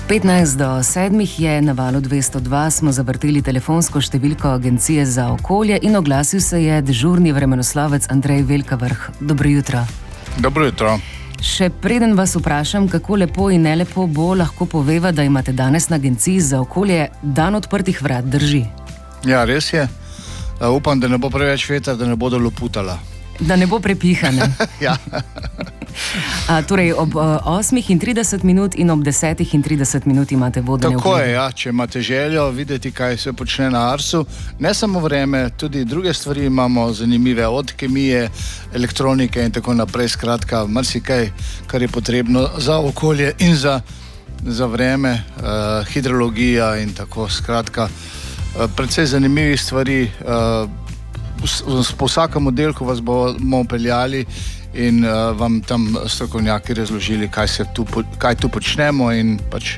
15 do 7 je na valu 202, smo zavrteli telefonsko številko Agencije za okolje in oglasil se je dežurni vremenoslovec Andrej Velkavrh. Dobro jutro. Dobro jutro. Še preden vas vprašam, kako lepo in nelepo bo, lahko poveva, da imate danes na Agenciji za okolje dan odprtih vrat, drži? Ja, res je. Upam, da ne bo preveč vetra, da ne bodo loputala. Da ne bo prepihane. Ja. Torej, ob 8:30 in ob 10:30 imate vodene Tako oglede. je, ja, če imate željo videti, kaj se počne na Arsu. Ne samo vreme, tudi druge stvari imamo zanimive, od kemije, elektronike in tako naprej. Skratka, marsikaj, kar je potrebno za okolje in za vreme, hidrologija in tako. Skratka, precej zanimivih stvari. Po vsakem oddelku vas bomo peljali in vam tam strokovnjaki razložili, kaj tu počnemo in pač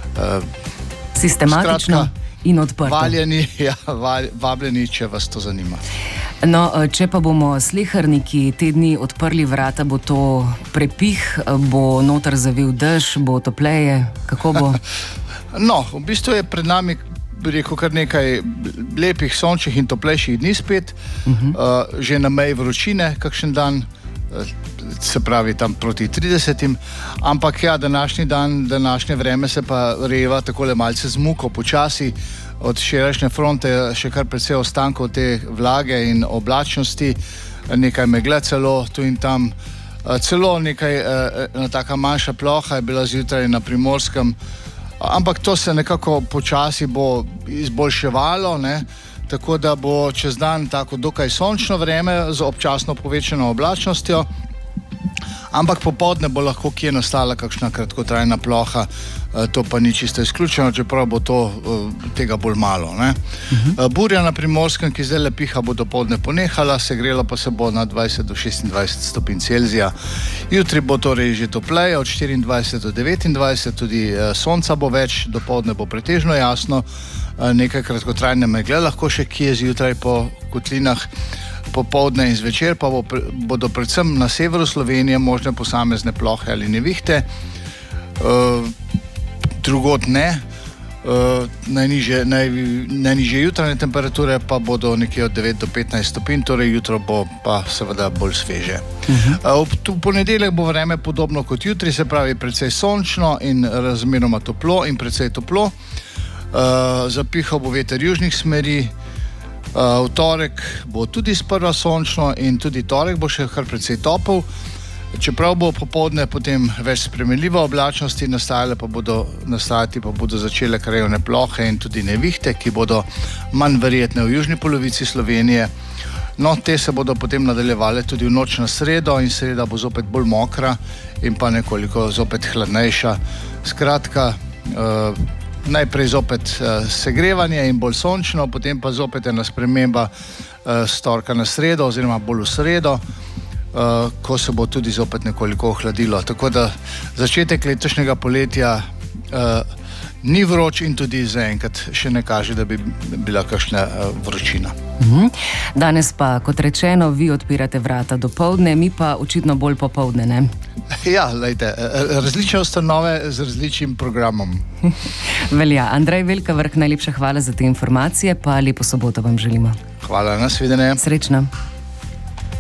sistematično in odprto. Vabljeni, če vas to zanima. No, če pa bomo sleherniki te dni odprli vrata, bo to prepih, bo noter zavil dež, bo topleje, kako bo? No, v bistvu je pred nami, bi rekel, kar nekaj lepih, sončnih in toplejših dni spet, že na meji vročine, kakšen dan, se pravi tam proti 30. Ampak ja, današnji dan, današnje vreme se pa reva takole malce z muko, počasi. Od včerajšnje fronte še kar precej ostankov te vlage in oblačnosti, nekaj megle celo tu in tam, celo nekaj, taka manjša ploha je bila zjutraj na Primorskem. Ampak to se nekako počasi bo izboljševalo, ne? Tako da bo čez dan tako dokaj sončno vreme z občasno povečano oblačnostjo, ampak popoldne bo lahko kje nastala kakšna kratkotrajna ploha, to pa ni čisto izključeno, čeprav bo to tega bolj malo, ne? Burja na Primorskem, ki zdaj le piha, bo dopoldne ponehala, segrela pa se bo na 20 do 26 stopinj Celzija. Jutri bo torej že topleje, od 24 do 29, tudi sonca bo več, dopoldne bo pretežno jasno, nekaj kratkotrajne megle lahko še kje zjutraj po kotlinah, popoldne in zvečer pa bodo predvsem na severu Slovenije možne posamezne plohe ali nevihte, drugod ne. Najnižje jutranje temperature pa bodo nekje od 9 do 15 stopinj, torej jutro bo pa seveda bolj sveže. V ponedeljek bo vreme podobno kot jutri, se pravi precej sončno in razmeroma toplo in precej toplo. Zapihal bo veter južnih smeri. V torek bo tudi sprva sončno in tudi torek bo še kar precej topel, čeprav bo popoldne potem več spremenljiva oblačnosti, nastajati pa bodo začele krajevne plohe in tudi nevihte, ki bodo manj verjetne v južni polovici Slovenije. No, te se bodo potem nadaljevale tudi v noč na sredo in sreda bo zopet bolj mokra in pa nekoliko zopet hladnejša. Skratka, najprej zopet segrevanje in bolj sončno, potem pa zopet ena sprememba s torka na sredo oziroma bolj v sredo, ko se bo tudi zopet nekoliko ohladilo. Tako da začetek letošnjega poletja ni vroč in tudi zaenkrat še ne kaže, da bi bila kakšna vročina. Danes pa, kot rečeno, vi odpirate vrata dopoldne, mi pa očitno bolj popoldne, ne? Ja, lejte, različne ustanove z različnim programom. Velja. Andrej Velkavrh, najlepša hvala za te informacije, pa lepo soboto vam želimo. Hvala, nasvidenje. Srečno.